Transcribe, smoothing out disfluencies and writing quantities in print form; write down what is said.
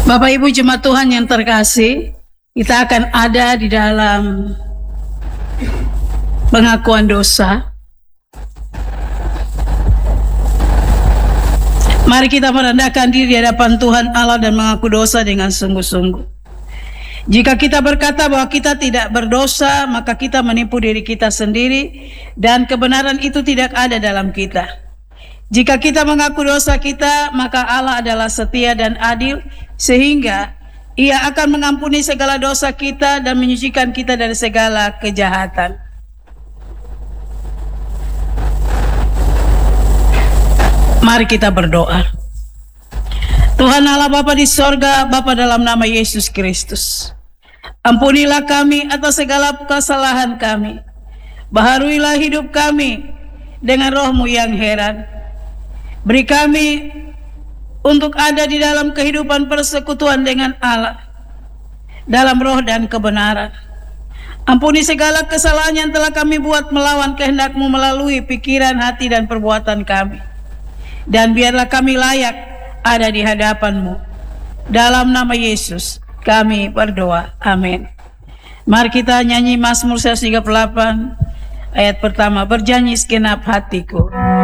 Bapak Ibu jemaat Tuhan yang terkasih, kita akan ada di dalam pengakuan dosa. Mari kita merendahkan diri di hadapan Tuhan Allah dan mengaku dosa dengan sungguh-sungguh. Jika kita berkata bahwa kita tidak berdosa, maka kita menipu diri kita sendiri dan kebenaran itu tidak ada dalam kita. Jika kita mengaku dosa kita, maka Allah adalah setia dan adil, sehingga Ia akan mengampuni segala dosa kita dan menyucikan kita dari segala kejahatan. Mari kita berdoa. Tuhan Allah Bapa di sorga, Bapa dalam nama Yesus Kristus, ampunilah kami atas segala kesalahan kami. Baharuilah hidup kami dengan roh-Mu yang heran. Beri kami untuk ada di dalam kehidupan persekutuan dengan Allah, dalam roh dan kebenaran. Ampuni segala kesalahan yang telah kami buat melawan kehendak-Mu melalui pikiran, hati, dan perbuatan kami. Dan biarlah kami layak ada di hadapan-Mu. Dalam nama Yesus kami berdoa. Amin. Mari kita nyanyi Mazmur 138 ayat pertama. Bernyanyi segenap hatiku.